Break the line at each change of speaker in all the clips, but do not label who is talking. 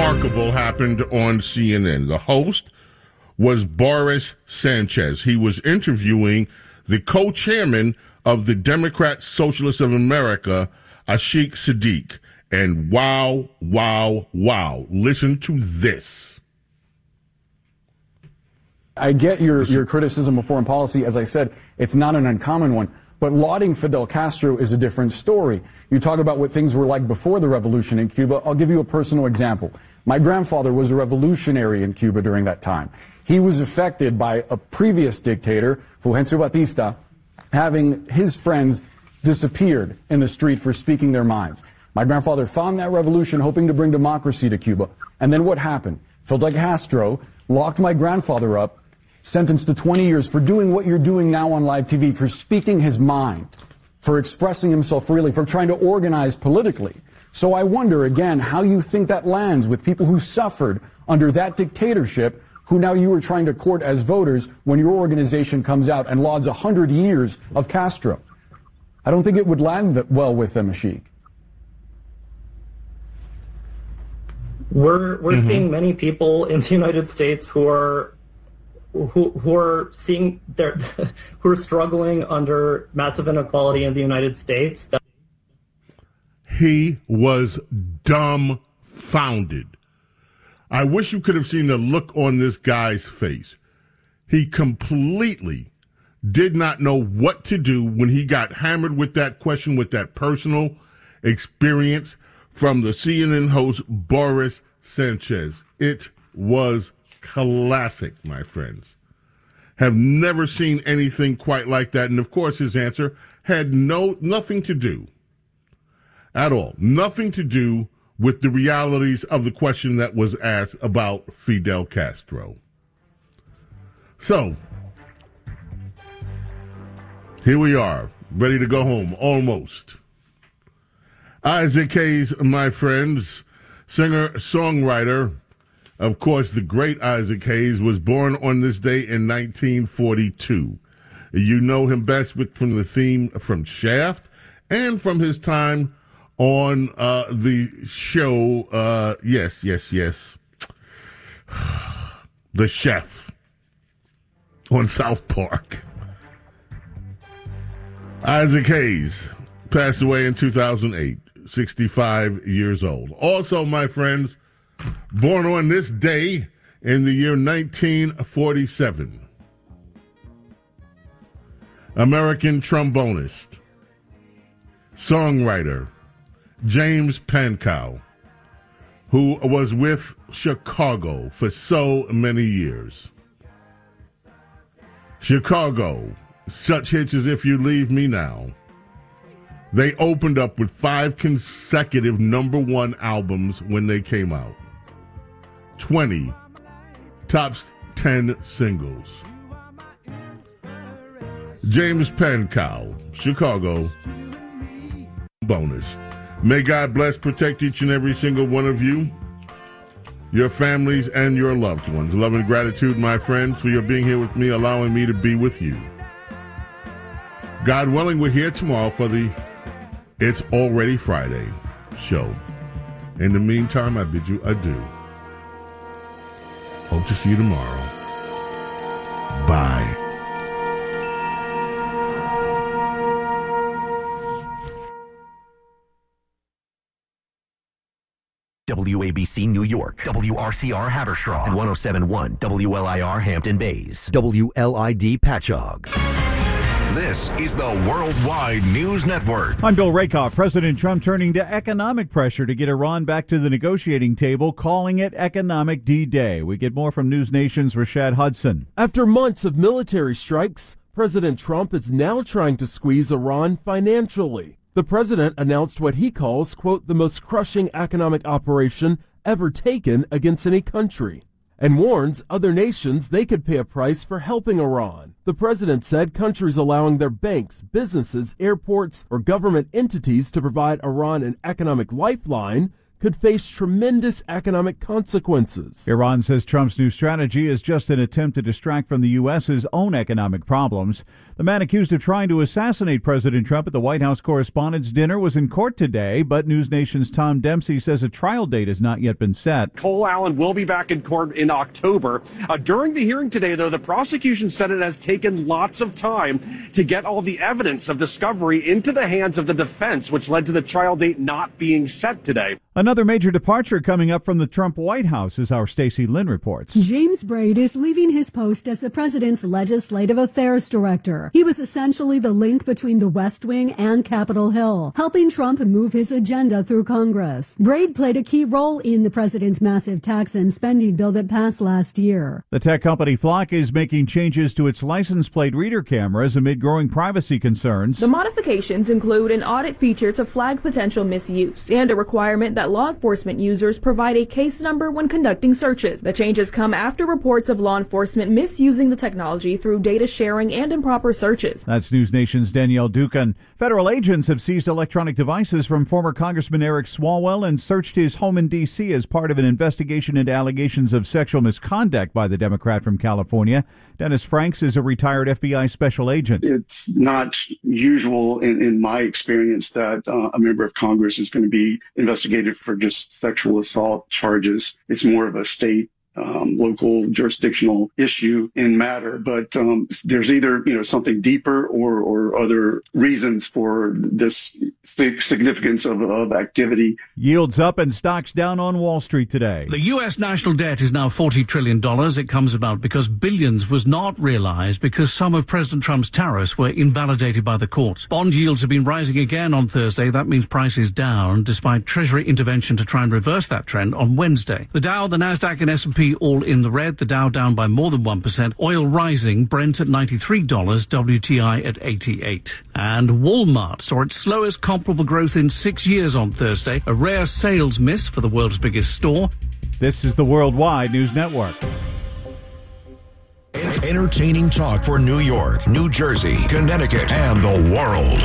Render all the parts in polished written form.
remarkable happened on CNN. The host was Boris Sanchez. He was interviewing the co-chairman of the Democrat Socialists of America, Ashik Sadiq. And wow, wow, wow. Listen to this.
I get your criticism of foreign policy. As I said, it's not an uncommon one. But lauding Fidel Castro is a different story. You talk about what things were like before the revolution in Cuba. I'll give you a personal example. My grandfather was a revolutionary in Cuba during that time. He was affected by a previous dictator, Fulgencio Batista, having his friends disappeared in the street for speaking their minds. My grandfather found that revolution hoping to bring democracy to Cuba. And then what happened? Fidel Castro locked my grandfather up, sentenced to 20 years for doing what you're doing now on live TV, for speaking his mind, for expressing himself freely, for trying to organize politically. So I wonder, again, how you think that lands with people who suffered under that dictatorship, who now you are trying to court as voters when your organization comes out and lauds 100 years of Castro. I don't think it would land well with them, Ashik.
We're seeing many people in the United States who are seeing who are struggling under massive inequality in the United States.
He was dumbfounded. I wish you could have seen the look on this guy's face. He completely did not know what to do when he got hammered with that question, with that personal experience from the CNN host Boris Sanchez. It was classic, my friends. Have never seen anything quite like that. And of course, his answer had nothing to do at all. Nothing to do with the realities of the question that was asked about Fidel Castro. So, here we are, ready to go home, almost. Isaac Hayes, my friends, singer-songwriter. Of course, the great Isaac Hayes was born on this day in 1942. You know him best from the theme from Shaft and from his time on the show, yes, The Chef on South Park. Isaac Hayes passed away in 2008, 65 years old. Also, my friends, born on this day in the year 1947, American trombonist, songwriter, James Pankow, who was with Chicago for so many years. Chicago, such hits as If You Leave Me Now. They opened up with 5 consecutive #1 albums when they came out. 20 top 10 singles. James Pankow, Chicago, bonus. May God bless, protect each and every single one of you, your families, and your loved ones. Love and gratitude, my friends, for your being here with me, allowing me to be with you. God willing, we're here tomorrow for the It's Already Friday show. In the meantime, I bid you adieu. Hope to see you tomorrow. Bye.
WABC New York, WRCR Haverstraw, and 107.1 WLIR Hampton Bays, WLID Patchogue. This is the Worldwide News Network.
I'm Bill Rakoff. President Trump turning to economic pressure to get Iran back to the negotiating table, calling it Economic D-Day. We get more from News Nation's Rashad Hudson.
After months of military strikes, President Trump is now trying to squeeze Iran financially. The president announced what he calls, quote, the most crushing economic operation ever taken against any country, and warns other nations they could pay a price for helping Iran. The president said countries allowing their banks, businesses, airports, or government entities to provide Iran an economic lifeline could face tremendous economic consequences.
Iran says Trump's new strategy is just an attempt to distract from the U.S.'s own economic problems. The man accused of trying to assassinate President Trump at the White House Correspondents' Dinner was in court today, but News Nation's Tom Dempsey says a trial date has not yet been set.
Cole Allen will be back in court in October. During the hearing today, though, the prosecution said it has taken lots of time to get all the evidence of discovery into the hands of the defense, which led to the trial date not being set today.
Another major departure coming up from the Trump White House, as our Stacey Lynn reports.
James Braid is leaving his post as the president's legislative affairs director. He was essentially the link between the West Wing and Capitol Hill, helping Trump move his agenda through Congress. Braid played a key role in the president's massive tax and spending bill that passed last year.
The tech company Flock is making changes to its license plate reader cameras amid growing privacy concerns.
The modifications include an audit feature to flag potential misuse and a requirement that law enforcement users provide a case number when conducting searches. The changes come after reports of law enforcement misusing the technology through data sharing and improper searches.
That's News Nation's Danielle Dukan. Federal agents have seized electronic devices from former Congressman Eric Swalwell and searched his home in D.C. as part of an investigation into allegations of sexual misconduct by the Democrat from California. Dennis Franks is a retired FBI special agent.
It's not usual in my experience that a member of Congress is going to be investigated for just sexual assault charges. It's more of a state local jurisdictional issue and matter, but there's either something deeper or other reasons for this significance of activity.
Yields up and stocks down on Wall Street today.
The U.S. national debt is now $40 trillion. It comes about because billions was not realized because some of President Trump's tariffs were invalidated by the courts. Bond yields have been rising again on Thursday. That means prices down despite Treasury intervention to try and reverse that trend on Wednesday. The Dow, the Nasdaq and S&P all in the red. The Dow down by more than 1%. Oil rising. Brent at $93. WTI at 88. And Walmart saw its slowest comparable growth in 6 years on Thursday. A rare sales miss for the world's biggest store.
This is the Worldwide News Network.
Entertaining talk for New York, New Jersey, Connecticut, and the world.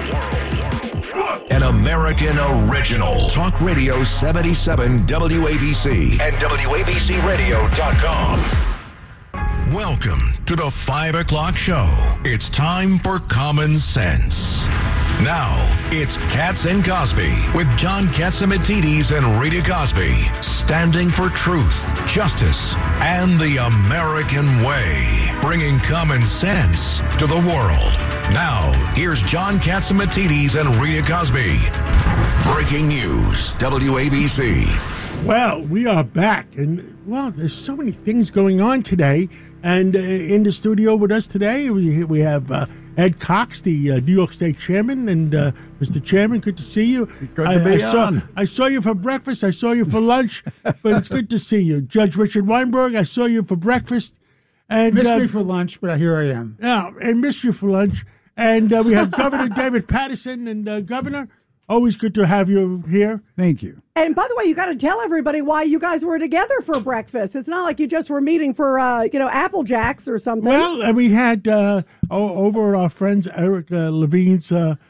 An American original. Talk Radio 77 WABC and WABCRadio.com. Welcome to the 5 o'clock show. It's time for Common Sense. Now, it's Katz and Cosby with John Catsimatidis and Rita Cosby, standing for truth, justice, and the American way, bringing common sense to the world. Now, here's John Catsimatidis and Rita Cosby. Breaking news, WABC.
Well, we are back, and, there's so many things going on today. And in the studio with us today, we have Ed Cox, the New York State Chairman. And Mr. Chairman, good to see you.
Good to be on.
I saw you for breakfast. I saw you for lunch. But it's good to see you. Judge Richard Weinberg, I saw you for breakfast. And
missed me for lunch, but here I am.
Yeah, and missed you for lunch. And we have Governor David Paterson. And Governor, always good to have you here.
Thank you.
And by the way, you got to tell everybody why you guys were together for breakfast. It's not like you just were meeting for, Apple Jacks or something.
Well, we had over at our friend Eric Levine's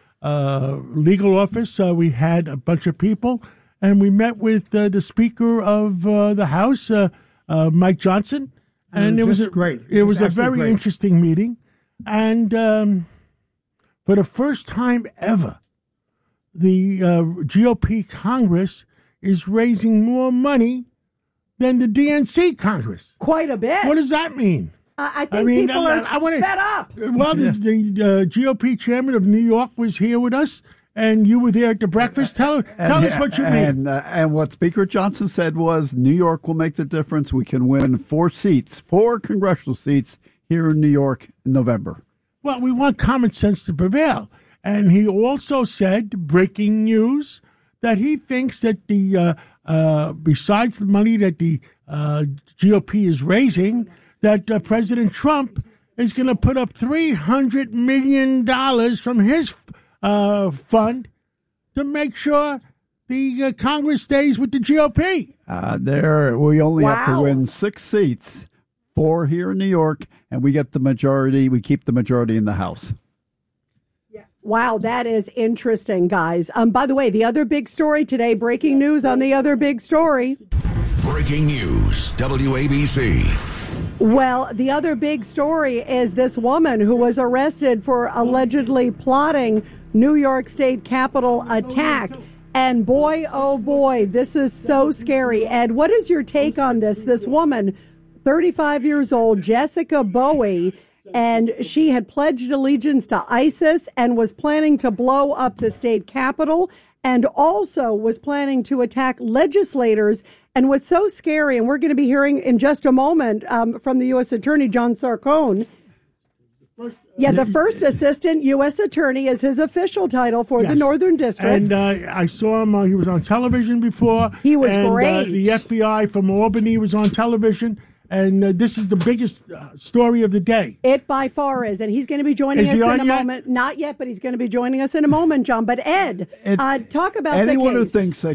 legal office, we had a bunch of people, and we met with the Speaker of the House, Mike Johnson, and it was
great.
It was a very interesting meeting, and for the first time ever, the GOP Congress is raising more money than the DNC Congress.
Quite a bit.
What does that mean?
I think people are fed up.
Well, the GOP chairman of New York was here with us, and you were there at the breakfast. Tell us what you mean.
And what Speaker Johnson said was New York will make the difference. We can win 4 congressional seats here in New York in November.
Well, we want common sense to prevail. And he also said, breaking news, that he thinks that the besides the money that the GOP is raising, that President Trump is going to put up $300 million from his fund to make sure the Congress stays with the GOP.
We only have to win 6 seats, 4 here in New York, and we get the majority. We keep the majority in the House.
Wow, that is interesting, guys. By the way, the other big story today, breaking news on the other big story.
Breaking news, WABC.
Well, the other big story is this woman who was arrested for allegedly plotting New York State Capitol attack. And boy, oh boy, this is so scary. Ed, what is your take on this? This woman, 35 years old, Jessica Bowie, and she had pledged allegiance to ISIS and was planning to blow up the state capitol and also was planning to attack legislators. And what's so scary, and we're going to be hearing in just a moment from the U.S. Attorney, John Sarcone. Yeah, the first assistant U.S. attorney is his official title for the Northern District.
And I saw him. He was on television before.
He was great.
The FBI from Albany was on television. And this is the biggest story of the day.
It by far is. And he's going to be joining us in a moment. Not yet, but he's going to be joining us in a moment, John. But Ed, talk about the case.
Anyone who thinks